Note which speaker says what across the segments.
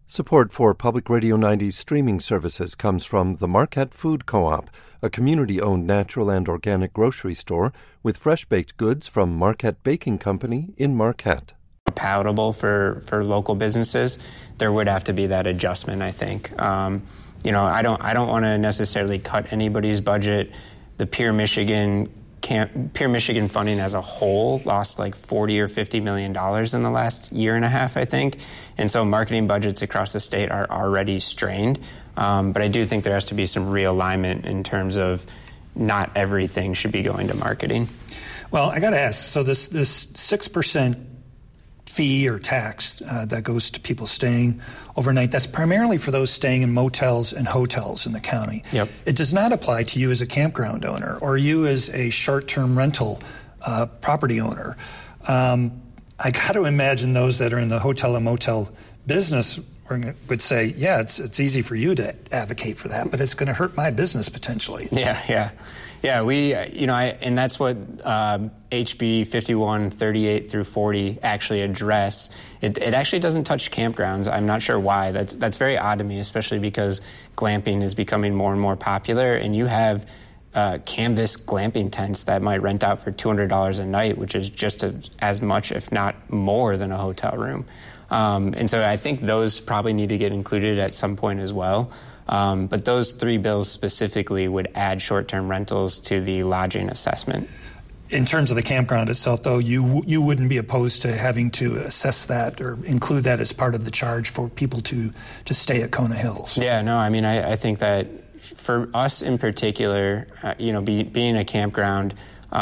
Speaker 1: Support for Public Radio 90's streaming services comes from the Marquette Food Co-op, a community-owned natural and organic grocery store with fresh-baked goods from Marquette Baking Company in Marquette.
Speaker 2: Palatable for local businesses, there would have to be that adjustment, I think. I don't want to necessarily cut anybody's budget. The Pure Michigan funding as a whole lost like $40 or $50 million in the last year and a half, I think. And so marketing budgets across the state are already strained. But I do think there has to be some realignment in terms of not everything should be going to marketing.
Speaker 3: Well, I got to ask, so this 6% fee or tax that goes to people staying overnight, that's primarily for those staying in motels and hotels in the county.
Speaker 2: Yep.
Speaker 3: It does not apply to you as a campground owner or you as a short-term rental property owner. I got to imagine those that are in the hotel and motel business would say, yeah, it's easy for you to advocate for that, but it's going to hurt my business potentially.
Speaker 2: Yeah, and that's what HB 5138 through 40 actually address. It actually doesn't touch campgrounds. I'm not sure why. That's very odd to me, especially because glamping is becoming more and more popular, and you have canvas glamping tents that might rent out for $200 a night, which is just as much, if not more, than a hotel room. And so I think those probably need to get included at some point as well. But those three bills specifically would add short-term rentals to the lodging assessment.
Speaker 3: In terms of the campground itself, though, you wouldn't be opposed to having to assess that or include that as part of the charge for people to stay at Kona Hills?
Speaker 2: Yeah, no, I mean, I think that for us in particular, being a campground,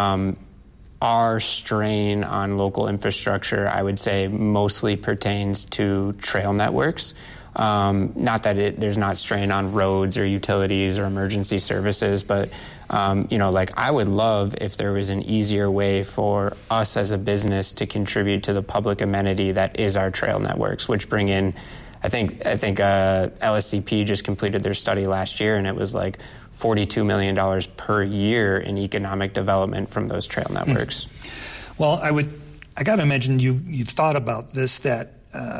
Speaker 2: our strain on local infrastructure, I would say, mostly pertains to trail networks. Not that there's not strain on roads or utilities or emergency services, but, I would love if there was an easier way for us as a business to contribute to the public amenity that is our trail networks, which bring in, I think LSCP just completed their study last year, and it was like $42 million per year in economic development from those trail networks.
Speaker 3: Well, I got to imagine you've thought about this, that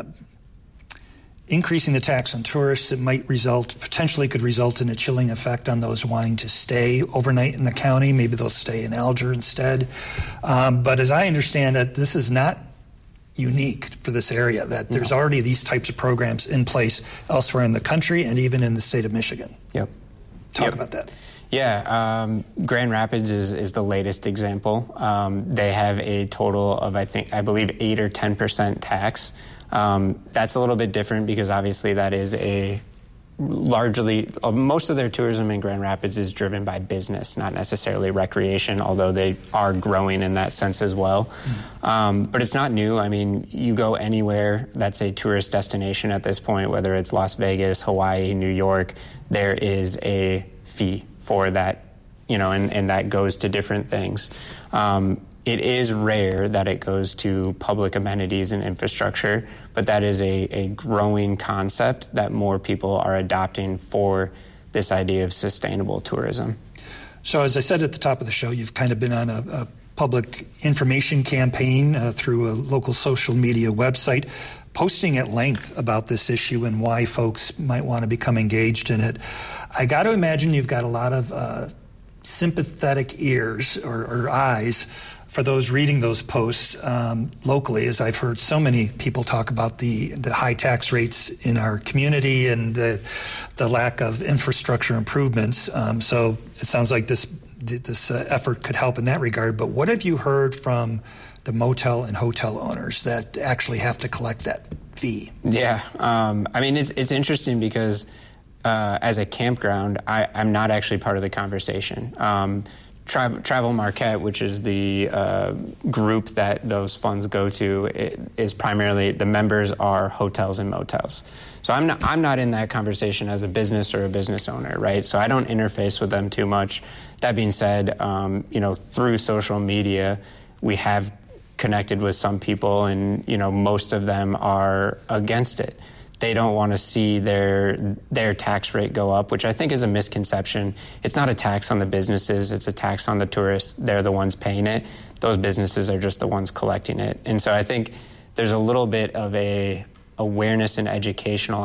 Speaker 3: increasing the tax on tourists, it might potentially could result in a chilling effect on those wanting to stay overnight in the county. Maybe they'll stay in Alger instead. But as I understand it, this is not unique for this area, that there's already these types of programs in place elsewhere in the country and even in the state of Michigan.
Speaker 2: Yep.
Speaker 3: Talk about that.
Speaker 2: Yeah, Grand Rapids is the latest example. They have a total of, I believe 8 or 10% tax. That's a little bit different because obviously that is most of their tourism in Grand Rapids is driven by business, not necessarily recreation, although they are growing in that sense as well. But it's not new. I mean, you go anywhere that's a tourist destination at this point, whether it's Las Vegas, Hawaii, New York, there is a fee for that, and that goes to different things. It is rare that it goes to public amenities and infrastructure, but that is a growing concept that more people are adopting for this idea of sustainable tourism.
Speaker 3: So as I said at the top of the show, you've kind of been on a public information campaign through a local social media website, posting at length about this issue and why folks might want to become engaged in it. I got to imagine you've got a lot of sympathetic ears or eyes for those reading those posts locally, as I've heard so many people talk about the high tax rates in our community and the lack of infrastructure improvements. So it sounds like this effort could help in that regard. But what have you heard from the motel and hotel owners that actually have to collect that fee? Yeah,
Speaker 2: I mean, it's interesting because as a campground, I'm not actually part of the conversation. Travel Marquette, which is the group that those funds go to, is primarily the members are hotels and motels. So I'm not in that conversation as a business or a business owner, right? So I don't interface with them too much. That being said, through social media, we have connected with some people, and most of them are against it. They don't want to see their tax rate go up, which I think is a misconception. It's not a tax on the businesses. It's a tax on the tourists. They're the ones paying it. Those businesses are just the ones collecting it. And so I think there's a little bit of a awareness and educational